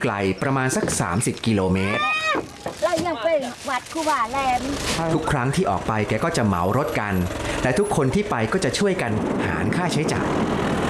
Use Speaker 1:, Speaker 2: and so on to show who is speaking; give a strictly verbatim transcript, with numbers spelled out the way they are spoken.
Speaker 1: ไกลประมาณสักสามสิบกิโลเมตร
Speaker 2: เรายังเป็นวัดคูว่าแหลม
Speaker 1: ทุกครั้งที่ออกไปแกก็จะเหมารถกันและทุกคนที่ไปก็จะช่วยกันหารค่าใช้จ่าย